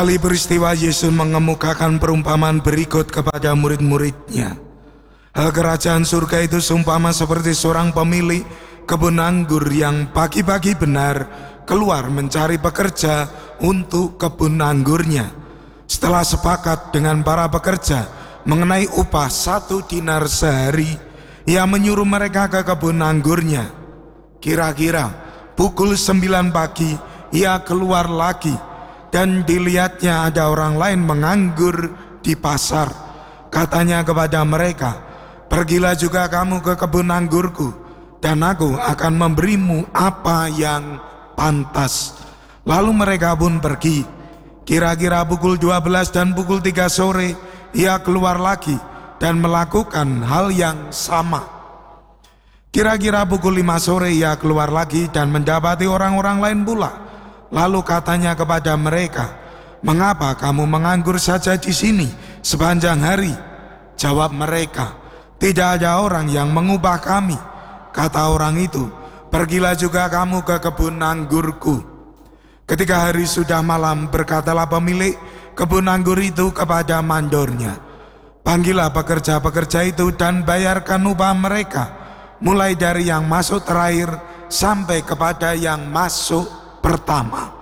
Sekali peristiwa, Yesus mengemukakan perumpamaan berikut kepada murid-muridnya. Hal kerajaan surga itu seumpama seperti seorang pemilik kebun anggur yang pagi-pagi benar keluar mencari pekerja untuk kebun anggurnya. Setelah sepakat dengan para pekerja mengenai upah 1 dinar sehari, ia menyuruh mereka ke kebun anggurnya. Kira-kira pukul 9 pagi ia keluar lagi, dan dilihatnya ada orang lain menganggur di pasar. Katanya kepada mereka, "Pergilah juga kamu ke kebun anggurku, dan aku akan memberimu apa yang pantas." Lalu mereka pun pergi. Kira-kira pukul 12 dan pukul 3 sore ia keluar lagi dan melakukan hal yang sama. Kira-kira pukul 5 sore ia keluar lagi dan mendapati orang-orang lain pula. Lalu katanya kepada mereka, "Mengapa kamu menganggur saja di sini sepanjang hari?" Jawab mereka, "Tidak ada orang yang mengubah kami." Kata orang itu, "Pergilah juga kamu ke kebun anggurku." Ketika hari sudah malam, berkatalah pemilik kebun anggur itu kepada mandornya, "Panggillah pekerja-pekerja itu dan bayarkan upah mereka, mulai dari yang masuk terakhir sampai kepada yang masuk pertama."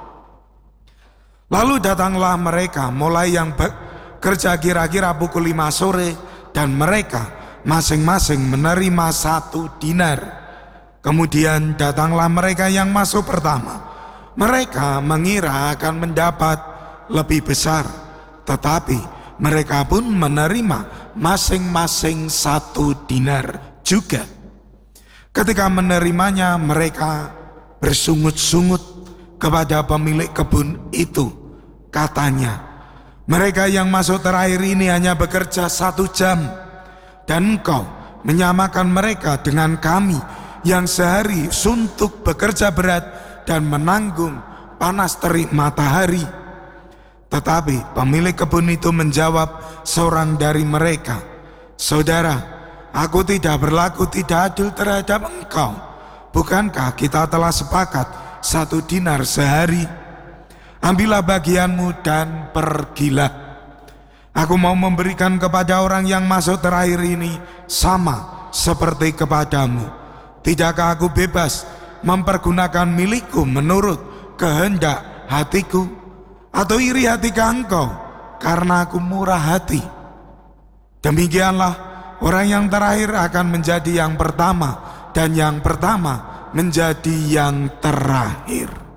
Lalu datanglah mereka, mulai yang bekerja kira-kira pukul 5 sore, dan mereka masing-masing menerima 1 dinar. Kemudian datanglah mereka yang masuk pertama. Mereka mengira akan mendapat lebih besar, tetapi mereka pun menerima masing-masing 1 dinar juga. Ketika menerimanya, mereka bersungut-sungut kepada pemilik kebun itu. Katanya, "Mereka yang masuk terakhir ini hanya bekerja 1 jam, dan engkau menyamakan mereka dengan kami yang sehari suntuk bekerja berat dan menanggung panas terik matahari." Tetapi pemilik kebun itu menjawab seorang dari mereka, "Saudara, aku tidak berlaku tidak adil terhadap engkau. Bukankah kita telah sepakat 1 dinar sehari? Ambillah bagianmu dan pergilah. Aku mau memberikan kepada orang yang masuk terakhir ini sama seperti kepadamu. Tidakkah aku bebas mempergunakan milikku menurut kehendak hatiku? Atau iri hatikah engkau karena aku murah hati?" Demikianlah orang yang terakhir akan menjadi yang pertama, dan yang pertama menjadi yang terakhir.